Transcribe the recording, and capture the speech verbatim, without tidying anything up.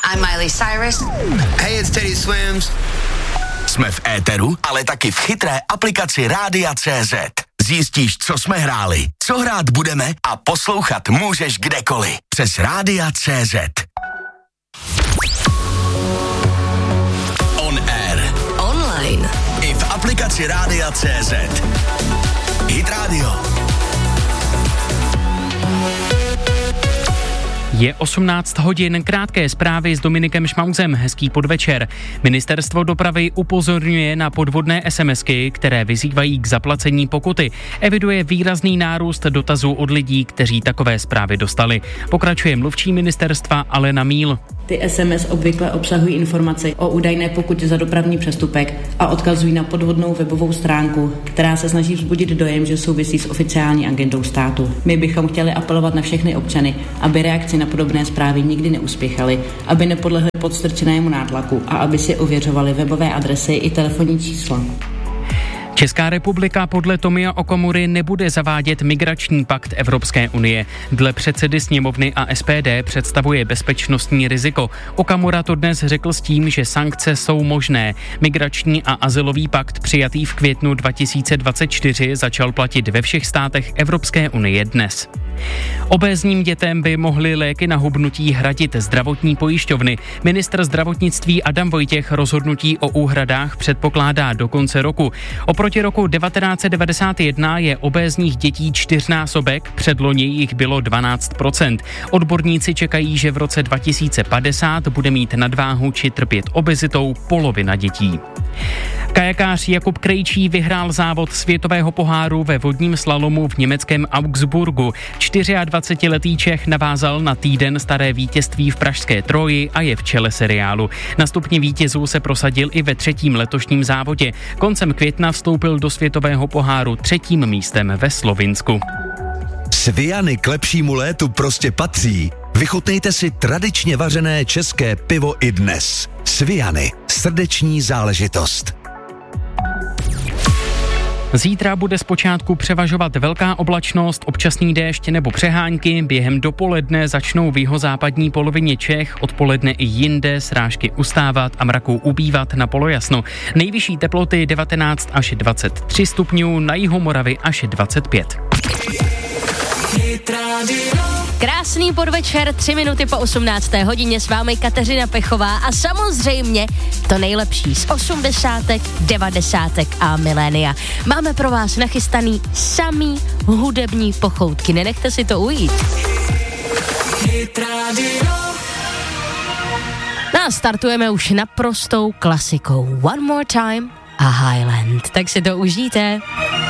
I'm Miley Cyrus. Hey, it's Teddy Swims. Jsme v éteru, ale taky v chytré aplikaci Rádia tečka cé zet. Zjistíš, co jsme hráli, co hrát budeme a poslouchat můžeš kdekoliv. Přes Rádia tečka cé zet. On air. Online. I v aplikaci Rádia tečka cé zet. Hit Radio. Je osmnáct hodin, krátké zprávy s Dominikem Šmauzem, hezký podvečer. Ministerstvo dopravy upozorňuje na podvodné SMSky, které vyzývají k zaplacení pokuty. Eviduje výrazný nárůst dotazů od lidí, kteří takové zprávy dostali. Pokračuje mluvčí ministerstva Alena Míl. Ty es em es obvykle obsahují informace o údajné pokutě za dopravní přestupek a odkazují na podvodnou webovou stránku, která se snaží vzbudit dojem, že souvisí s oficiální agendou státu. My bychom chtěli apelovat na všechny občany, aby reakci na podobné zprávy nikdy neuspěchaly, aby nepodlehli podstrčenému nátlaku a aby si ověřovali webové adresy i telefonní čísla. Česká republika podle Tomia Okamury nebude zavádět migrační pakt Evropské unie. Dle předsedy sněmovny a es pé dé představuje bezpečnostní riziko. Okamura to dnes řekl s tím, že sankce jsou možné. Migrační a azylový pakt přijatý v květnu dva tisíce dvacet čtyři začal platit ve všech státech Evropské unie dnes. Obézním dětem by mohly léky na hubnutí hradit zdravotní pojišťovny. Ministr zdravotnictví Adam Vojtěch rozhodnutí o úhradách předpokládá do konce roku. Oproti roku devatenáct set devadesát jedna je obézních dětí čtyřnásobek, předloni jich bylo dvanáct procent. Odborníci čekají, že v roce dva tisíce padesát bude mít nadváhu či trpět obezitou polovina dětí. Kajakář Jakub Krejčí vyhrál závod světového poháru ve vodním slalomu v německém Augsburgu. dvacetičtyřletý Čech navázal na týden staré vítězství v pražské Troji a je v čele seriálu. Na stupni vítězů se prosadil i ve třetím letošním závodě. Koncem května vstoupil do světového poháru třetím místem ve Slovinsku. Sviany k lepšímu létu prostě patří. Vychutnejte si tradičně vařené české pivo i dnes. Sviany, srdeční záležitost. Zítra bude zpočátku převažovat velká oblačnost, občasný déšť nebo přehánky. Během dopoledne začnou v jihozápadní polovině Čech, odpoledne i jinde srážky ustávat a mraků ubývat na polojasno. Nejvyšší teploty devatenáct až dvacet tři stupňů, na jihu Moravy až dvacet pět. Krásný podvečer, tři minuty po osmnácté hodině, s vámi Kateřina Pechová a samozřejmě to nejlepší z osmdesátek, devadesátek a milénia. Máme pro vás nachystaný samý hudební pochoutky, nenechte si to ujít. No a startujeme už naprostou klasikou One More Time a Highland, tak si to užijte.